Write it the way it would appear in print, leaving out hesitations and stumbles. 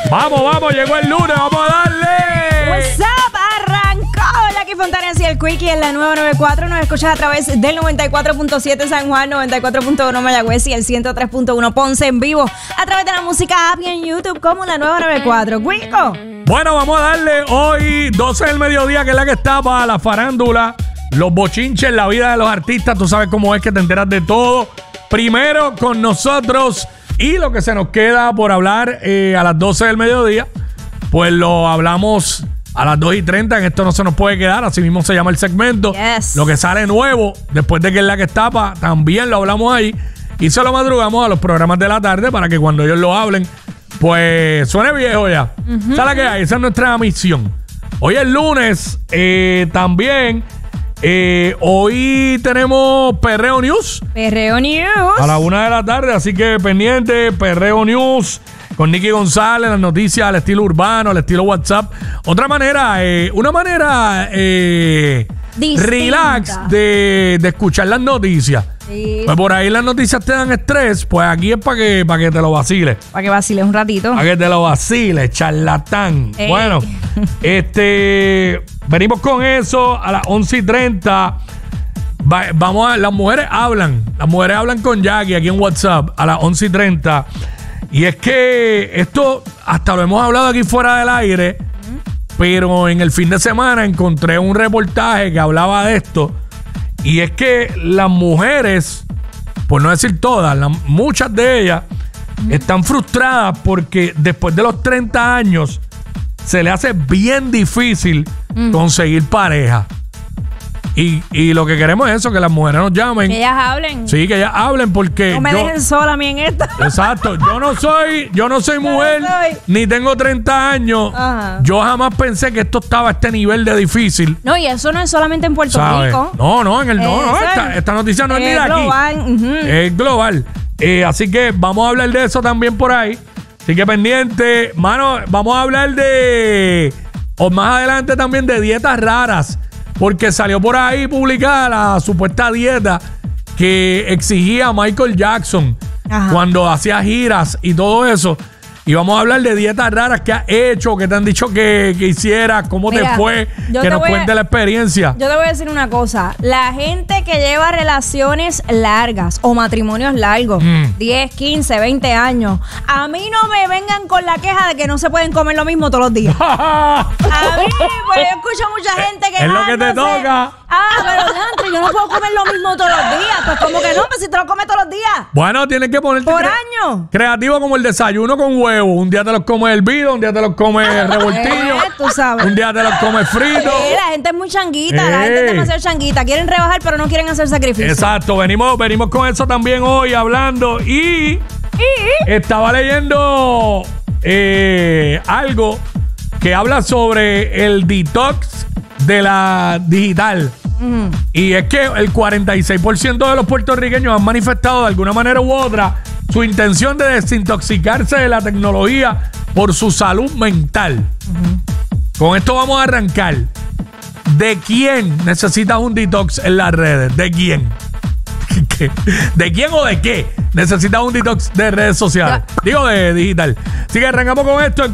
Vamos, llegó el lunes, vamos a darle. What's up, arrancó Jackie Fontanes y el Quickie en la nueva 94. Nos escuchas a través del 94.7 San Juan, 94.1 Mayagüez y el 103.1 Ponce en vivo a través de la música app y en YouTube como la nueva 94. Quico. Bueno, vamos a darle hoy 12 del mediodía, que es la que está para la farándula, los bochinches, la vida de los artistas. Tú sabes cómo es que te enteras de todo. Primero con nosotros y lo que se nos queda por hablar a las 12 del mediodía, pues lo hablamos a las 2:30. En esto no se nos puede quedar, así mismo se llama el segmento. Yes. Lo que sale nuevo, después de que es la que está, también lo hablamos ahí. Y se lo madrugamos a los programas de la tarde para que cuando ellos lo hablen, pues suene viejo ya. ¿Sabes qué hay? Esa es nuestra misión. Hoy es lunes, también. Hoy tenemos Perreo News. Perreo News. A la 1 de la tarde, así que pendiente, Perreo News con Nicky González, las noticias al estilo urbano, al estilo WhatsApp. Otra manera, una manera relax de escuchar las noticias. Sí. Pues por ahí las noticias te dan estrés, pues aquí es para que te lo vaciles. Para que vaciles un ratito. Para que te lo vaciles, charlatán. Ey. Bueno, venimos con eso a las 11:30. Vamos a... Las mujeres hablan con Jackie aquí en WhatsApp a las 11:30. Y es que esto hasta lo hemos hablado aquí fuera del aire, pero en el fin de semana encontré un reportaje que hablaba de esto. Y es que las mujeres, por no decir todas, muchas de ellas están frustradas porque después de los 30 años se le hace bien difícil conseguir pareja. Y lo que queremos es eso, que las mujeres nos llamen. Que ellas hablen. Sí, que ellas hablen porque No me dejen sola a mí en esto. Exacto, yo no soy mujer, ni tengo 30 años. Ajá. Yo jamás pensé que esto estaba a este nivel de difícil. No, y eso no es solamente en Puerto ¿Sabes? Rico. No, esta noticia no es ni de aquí. Global. Es global. Así que vamos a hablar de eso también por ahí. Así que pendiente, mano, vamos a hablar o más adelante también de dietas raras. Porque salió por ahí publicada la supuesta dieta que exigía Michael Jackson. Ajá. Cuando hacía giras y todo eso. Y vamos a hablar de dietas raras que has hecho, que te han dicho que hicieras, cómo te fue, que nos cuente la experiencia. Yo te voy a decir una cosa. La gente que lleva relaciones largas o matrimonios largos, 10, 15, 20 años, a mí no me vengan con la queja de que no se pueden comer lo mismo todos los días. A mí, pues yo escucho mucha gente que... Es lo que te toca. Pero André, yo no puedo comer lo mismo todos los días. Pues como que no, pues si te lo comes todos los días. Bueno, tienes que ponerte por año. Creativo como el desayuno con huevo. Un día te los comes hervido, un día te los comes revoltillo. Tú sabes. Un día te los comes frito. La gente es muy changuita, la gente es demasiado changuita. Quieren rebajar, pero no quieren hacer sacrificio. Exacto, venimos con eso también hoy hablando. Y estaba leyendo algo que habla sobre el detox de la digital. Y es que el 46% de los puertorriqueños han manifestado de alguna manera u otra su intención de desintoxicarse de la tecnología por su salud mental. Con esto vamos a arrancar. ¿De quién necesitas un detox en las redes? ¿De quién? ¿De quién o de qué necesitas un detox de redes sociales? Digo, de digital. Así que arrancamos con esto.